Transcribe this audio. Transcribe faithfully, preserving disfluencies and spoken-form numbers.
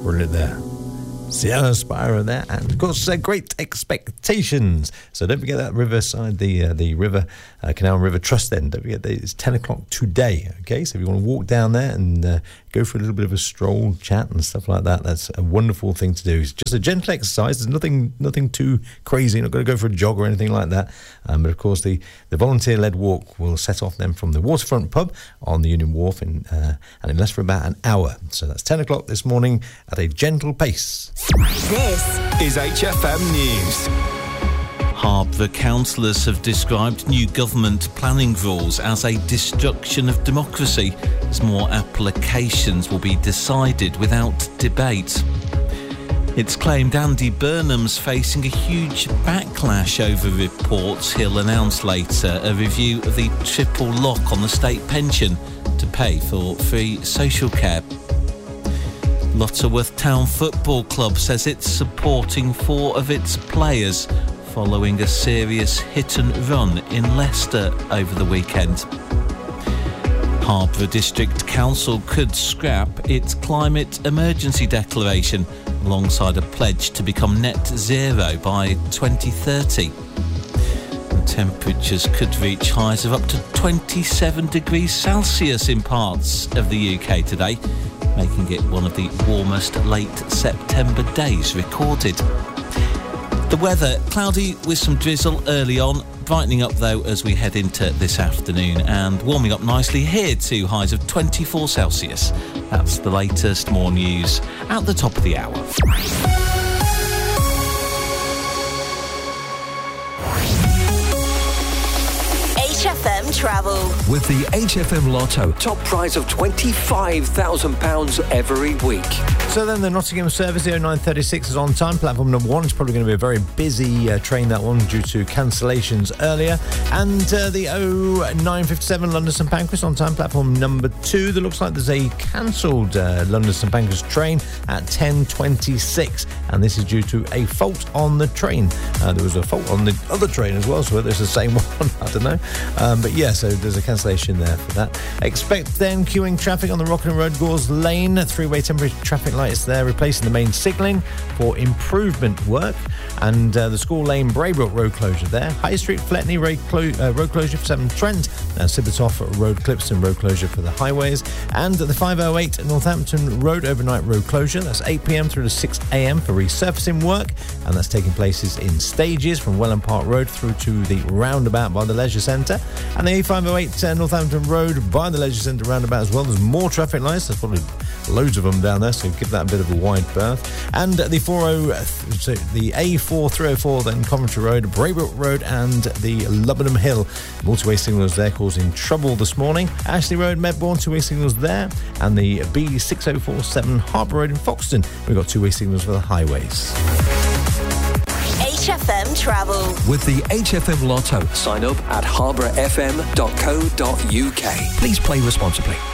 Brilliant there. Sierra Spira there, and of course uh, Great Expectations. So don't forget that Riverside, the uh, the river uh, Canal River Trust. Then don't forget that it's ten o'clock today. Okay, so if you want to walk down there and uh, go for a little bit of a stroll, chat and stuff like that, that's a wonderful thing to do. It's just a gentle exercise. There's nothing nothing too crazy. You're not going to go for a jog or anything like that. Um, but of course the the volunteer led walk will set off then from the Waterfront Pub on the Union Wharf, in, uh, and it lasts for about an hour. So that's ten o'clock this morning at a gentle pace. This is H F M News. Harborough councillors have described new government planning rules as a destruction of democracy, as more applications will be decided without debate. It's claimed Andy Burnham's facing a huge backlash over reports he'll announce later a review of the triple lock on the state pension to pay for free social care. Lutterworth Town Football Club says it's supporting four of its players following a serious hit and run in Leicester over the weekend. Harborough District Council could scrap its climate emergency declaration alongside a pledge to become net zero by twenty thirty. And temperatures could reach highs of up to twenty-seven degrees Celsius in parts of the U K today, making it one of the warmest late September days recorded. The weather, cloudy with some drizzle early on, brightening up though as we head into this afternoon and warming up nicely here to highs of twenty-four Celsius. That's the latest. More news at the top of the hour. H F M Travel. With the H F M Lotto, top prize of twenty-five thousand pounds every week. So then the Nottingham service, the oh nine thirty-six, is on time. Platform number one is probably going to be a very busy uh, train, that one, due to cancellations earlier. And uh, the oh nine fifty-seven London St Pancras on time. Platform number two. There looks like there's a cancelled uh, London St Pancras train at ten twenty-six. And this is due to a fault on the train. Uh, there was a fault on the other train as well, so whether it's the same one, I don't know. Um, but yeah, so there's a cancellation there for that. Expect then queuing traffic on the Rockingham Road Gores Lane. Three-way temporary traffic lights there, replacing the main signalling for improvement work. And uh, the School Lane Braybrook road closure there. High Street Fletney road, clo- uh, road closure for Severn Trent. And Sibbertoff Road Clipston road closure for the highways. And the five oh eight Northampton Road overnight road closure. That's eight p.m. through to six a.m. for resurfacing work. And that's taking places in stages from Welland Park Road through to the roundabout by the Leisure Centre. And the A five oh eight uh, Northampton Road by the Leisure Centre roundabout as well. There's more traffic lights. There's probably loads of them down there, so give that a bit of a wide berth. And the four oh, so the A four three oh four then Coventry Road, Braybrook Road and the Lubbenham Hill multi-way signals there causing trouble this morning. Ashley Road, Medbourne, two-way signals there. And the B six oh four seven Harbour Road in Foxton, we've got two-way signals for the highways. H F M Travel. With the H F M Lotto, sign up at harbour f m dot co dot u k. Please play responsibly.